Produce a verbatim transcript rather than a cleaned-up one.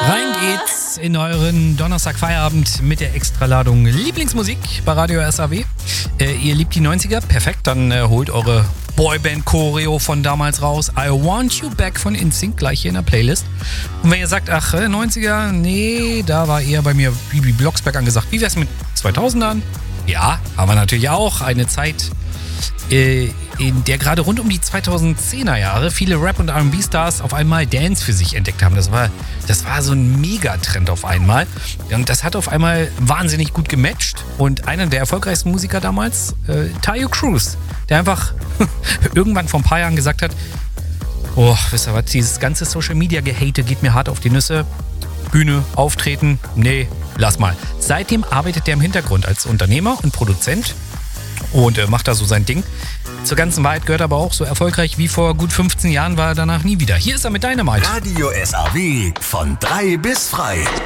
Rein geht's in euren Donnerstag-Feierabend mit der Extraladung Lieblingsmusik bei Radio S A W. Äh, ihr liebt die neunziger? Perfekt, dann äh, holt eure Boyband-Choreo von damals raus. I Want You Back von N Sync gleich hier in der Playlist. Und wenn ihr sagt, ach, äh, neunziger, nee, da war eher bei mir Bibi Blocksberg angesagt. Wie wär's mit zweitausendern? Ja, aber natürlich auch eine Zeit, äh, in der gerade rund um die zweitausendzehner Jahre viele Rap- und R and B-Stars auf einmal Dance für sich entdeckt haben. Das war, das war so ein Megatrend auf einmal. Und das hat auf einmal wahnsinnig gut gematcht. Und einer der erfolgreichsten Musiker damals, äh, Taio Cruz, der einfach irgendwann vor ein paar Jahren gesagt hat, oh, wisst ihr was, dieses ganze Social-Media-Gehate geht mir hart auf die Nüsse. Bühne, Auftreten, nee, lass mal. Seitdem arbeitet er im Hintergrund als Unternehmer und Produzent und äh, macht da so sein Ding. Zur ganzen Wahrheit gehört aber auch, so erfolgreich wie vor gut fünfzehn Jahren war er danach nie wieder. Hier ist er mit Dynamite. Radio S A W von drei bis frei.